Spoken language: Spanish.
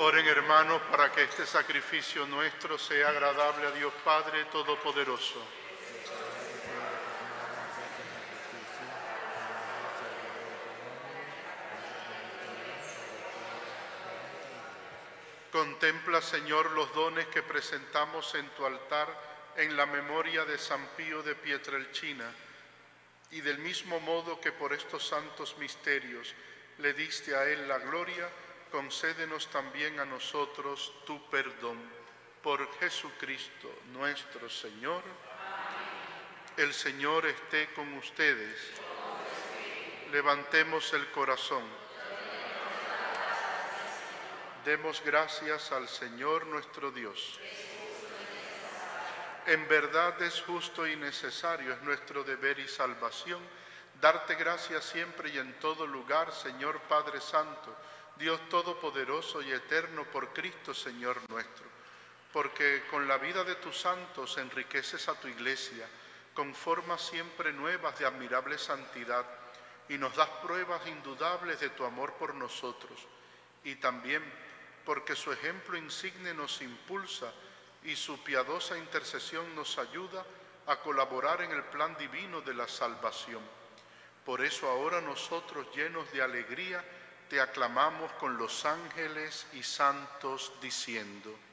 Oren, hermanos, para que este sacrificio nuestro sea agradable a Dios Padre Todopoderoso. Contempla, Señor, los dones que presentamos en tu altar en la memoria de San Pío de Pietrelcina, y del mismo modo que por estos santos misterios le diste a él la gloria, concédenos también a nosotros tu perdón. Por Jesucristo nuestro Señor. El Señor esté con ustedes. Levantemos el corazón. Demos gracias al Señor nuestro Dios. En verdad es justo y necesario, es nuestro deber y salvación, darte gracias siempre y en todo lugar, Señor Padre Santo, Dios Todopoderoso y Eterno, por Cristo Señor nuestro, porque con la vida de tus santos enriqueces a tu Iglesia, con formas siempre nuevas de admirable santidad, y nos das pruebas indudables de tu amor por nosotros, y también porque su ejemplo insigne nos impulsa y su piadosa intercesión nos ayuda a colaborar en el plan divino de la salvación. Por eso ahora nosotros, llenos de alegría, te aclamamos con los ángeles y santos, diciendo: